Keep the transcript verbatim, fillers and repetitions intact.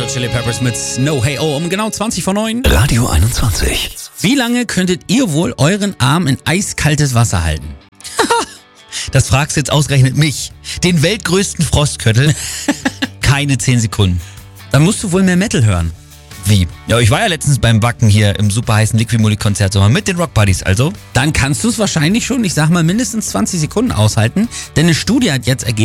Hot Chili Peppers mit Snow Hey Oh um genau zwanzig vor neun. Radio einundzwanzig. Wie lange könntet ihr wohl euren Arm in eiskaltes Wasser halten? Das fragst du jetzt ausgerechnet mich. Den weltgrößten Frostköttel. Keine zehn Sekunden. Dann musst du wohl mehr Metal hören. Wie? Ja, ich war ja letztens beim Backen hier im super heißen Liquimoli-Konzert Sommer mit den Rock Buddies, also. Dann kannst du es wahrscheinlich schon, ich sag mal, mindestens zwanzig Sekunden aushalten, denn eine Studie hat jetzt ergeben,